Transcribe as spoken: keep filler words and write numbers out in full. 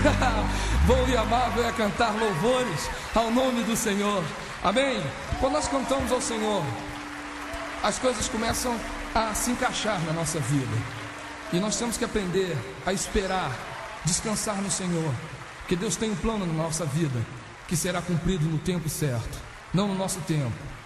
Bom e amável é cantar louvores ao nome do Senhor. Amém? Quando nós cantamos ao Senhor, as coisas começam a se encaixar na nossa vida. E nós temos que aprender a esperar, descansar no Senhor, porque Deus tem um plano na nossa vida que será cumprido no tempo certo, não no nosso tempo.